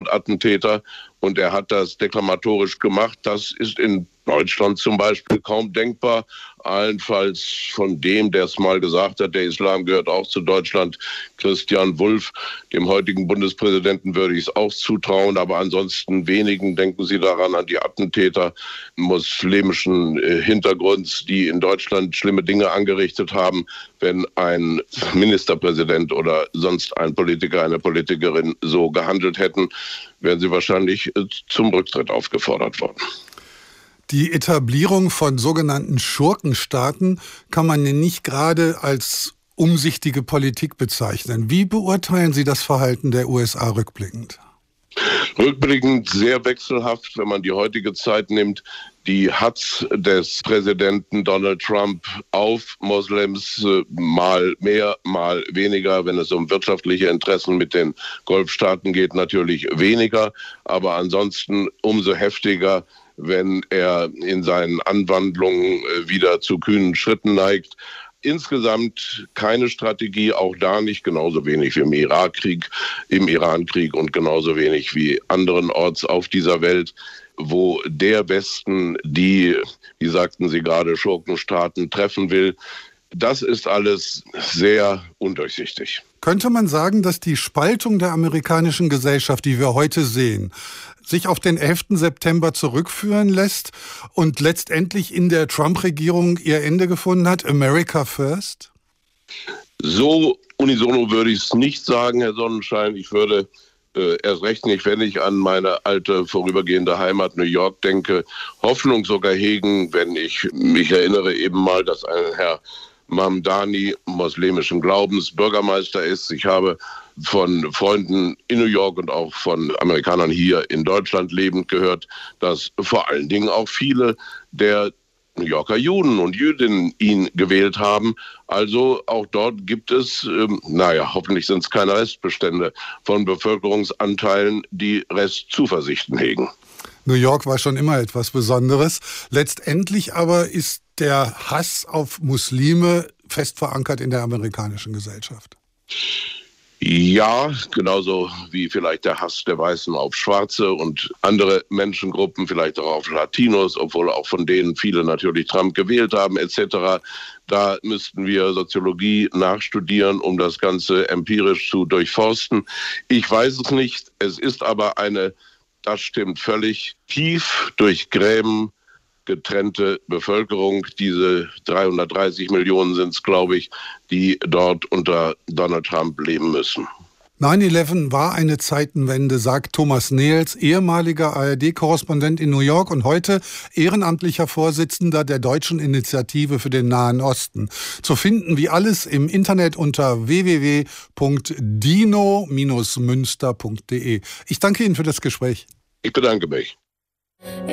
Attentäter und er hat das deklamatorisch gemacht. Das ist in Deutschland zum Beispiel kaum denkbar. Allenfalls von dem, der es mal gesagt hat, der Islam gehört auch zu Deutschland, Christian Wulff, dem heutigen Bundespräsidenten, würde ich es auch zutrauen. Aber ansonsten wenigen, denken Sie daran, an die Attentäter muslimischen Hintergrunds, die in Deutschland schlimme Dinge angerichtet haben. Wenn ein Ministerpräsident oder sonst ein Politiker, eine Politikerin so gehandelt hätten, wären sie wahrscheinlich zum Rücktritt aufgefordert worden. Die Etablierung von sogenannten Schurkenstaaten kann man nicht gerade als umsichtige Politik bezeichnen. Wie beurteilen Sie das Verhalten der USA rückblickend? Rückblickend sehr wechselhaft, wenn man die heutige Zeit nimmt. Die Hatz des Präsidenten Donald Trump auf Moslems, mal mehr, mal weniger. Wenn es um wirtschaftliche Interessen mit den Golfstaaten geht, natürlich weniger. Aber ansonsten umso heftiger, wenn er in seinen Anwandlungen wieder zu kühnen Schritten neigt. Insgesamt keine Strategie, auch da nicht, genauso wenig wie im Irankrieg und genauso wenig wie anderenorts auf dieser Welt, wo der Westen die, wie sagten Sie gerade, Schurkenstaaten treffen will. Das ist alles sehr undurchsichtig. Könnte man sagen, dass die Spaltung der amerikanischen Gesellschaft, die wir heute sehen, sich auf den 11. September zurückführen lässt und letztendlich in der Trump-Regierung ihr Ende gefunden hat? America first? So unisono würde ich es nicht sagen, Herr Sonnenschein. Ich würde erst recht nicht, wenn ich an meine alte vorübergehende Heimat New York denke, Hoffnung sogar hegen, wenn ich mich erinnere eben mal, dass ein Herr Mamdani muslimischen Glaubens Bürgermeister ist. Ich habe von Freunden in New York und auch von Amerikanern hier in Deutschland lebend gehört, dass vor allen Dingen auch viele der New Yorker Juden und Jüdinnen ihn gewählt haben. Also auch dort gibt es, hoffentlich sind es keine Restbestände von Bevölkerungsanteilen, die Restzuversichten hegen. New York war schon immer etwas Besonderes. Letztendlich aber ist der Hass auf Muslime fest verankert in der amerikanischen Gesellschaft. Ja, genauso wie vielleicht der Hass der Weißen auf Schwarze und andere Menschengruppen, vielleicht auch auf Latinos, obwohl auch von denen viele natürlich Trump gewählt haben etc. Da müssten wir Soziologie nachstudieren, um das Ganze empirisch zu durchforsten. Ich weiß es nicht. Es ist aber eine, das stimmt völlig, tief durch Gräben getrennte Bevölkerung. Diese 330 Millionen sind es, glaube ich, die dort unter Donald Trump leben müssen. 9/11 war eine Zeitenwende, sagt Thomas Nehls, ehemaliger ARD-Korrespondent in New York und heute ehrenamtlicher Vorsitzender der Deutschen Initiative für den Nahen Osten. Zu finden wie alles im Internet unter www.dino-münster.de. Ich danke Ihnen für das Gespräch. Ich bedanke mich.